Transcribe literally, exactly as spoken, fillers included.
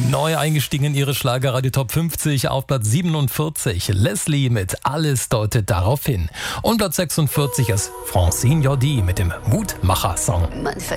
Neu eingestiegen in ihre Schlagerradio Top fünfzig auf Platz siebenundvierzig. Leslie mit Alles deutet darauf hin. Und Platz sechsundvierzig ist Francine Jordi mit dem Mutmacher-Song. Man